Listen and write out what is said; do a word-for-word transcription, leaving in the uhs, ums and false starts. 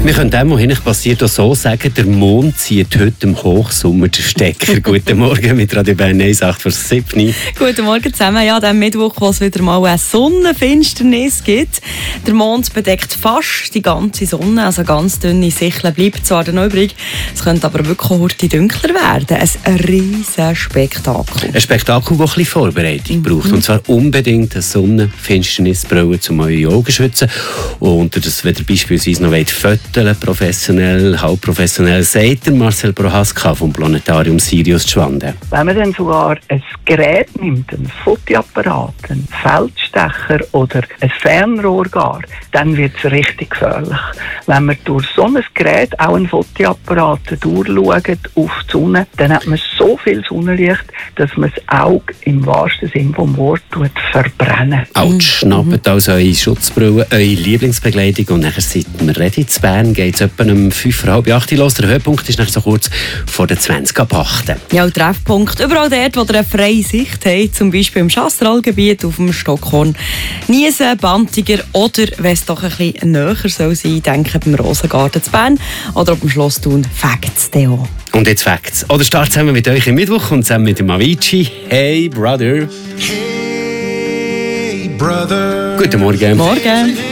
Wir können dem, was hinten passiert, auch so sagen, der Mond zieht heute im Hochsommer den Stecker. Guten Morgen mit Radio Bern eins acht vor sieben. Guten Morgen zusammen. Ja, am Mittwoch, wo es wieder mal eine Sonnenfinsternis gibt. Der Mond bedeckt fast die ganze Sonne, also ganz dünne Sichel bleibt zwar noch übrig. Es könnte aber wirklich heute dunkler werden. Ein riesen Spektakel. Ein Spektakel, das ein bisschen Vorbereitung mhm. braucht. Und zwar unbedingt eine Sonnenfinsternisbrille, um eure Augen zu schützen. Und das, wenn ihr beispielsweise noch Föteln, professionell, halb professionell, sagt der Marcel Prohaska vom Planetarium Sirius Schwanden. Wenn man dann sogar ein Gerät nimmt, einen Fotoapparat, einen Feldstecher oder ein Fernrohr gar, dann wird es richtig gefährlich. Wenn man durch so ein Gerät, auch ein Fotoapparat, durchschaut auf die Sonne, dann hat man so viel Sonnenlicht, dass man das Auge im wahrsten Sinne des Wortes verbrennen. Autsch, schnappt also eure Schutzbrille, eure Lieblingsbekleidung und nachher seid wir ready. In Bern geht es etwa um fünf vor halb acht los. Der Höhepunkt ist so kurz vor der zwanzig ab acht. Ja, und Treffpunkt überall dort, wo ihr eine freie Sicht habt, zum Beispiel im Chastralgebiet auf dem Stockhorn, Niesen, Bantiger oder, wenn es doch ein bisschen näher soll sein, denken beim Rosengarten zu Bern oder auf dem Schloss Thun, Facts Deo. Und jetzt Facts. Oder starten zusammen mit euch im Mittwoch und zusammen mit dem Avicii. Hey, Brother. Hey, Brother. Guten Morgen. Morgen.